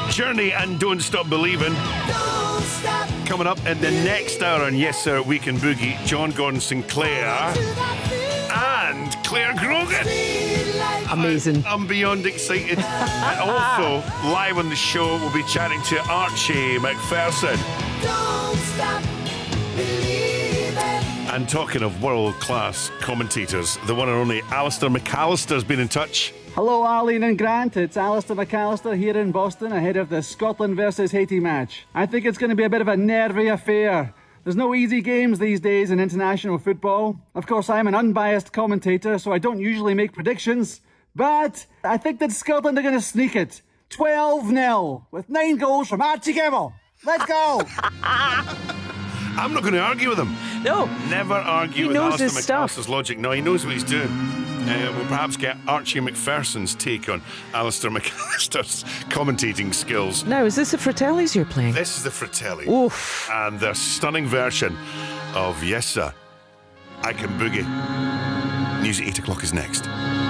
Journey and Don't Stop Believing. Don't stop. Coming up in the next hour on Yes Sir Weekend Boogie, John Gordon Sinclair and Claire Grogan. Amazing. I'm beyond excited. And also, live on the show, we'll be chatting to Archie McPherson. Don't stop believing. And talking of world-class commentators, the one and only Alistair McAllister's been in touch. Hello, Arlene and Grant. It's Alistair McAllister here in Boston ahead of the Scotland versus Haiti match. I think it's going to be a bit of a nervy affair. There's no easy games these days in international football. Of course, I'm an unbiased commentator, so I don't usually make predictions. But I think that Scotland are going to sneak it. 12-0 with 9 goals from Archie Gemmill. Let's go! I'm not going to argue with him. No. Never argue He with knows Alistair his stuff. McAllister's logic. No, he knows what he's doing. We'll perhaps get Archie McPherson's take on Alistair McAllister's commentating skills. Now, is this the Fratellis you're playing? This is the Fratelli. Oof. And their stunning version of Yes Sir, I Can Boogie. News at 8 o'clock is next.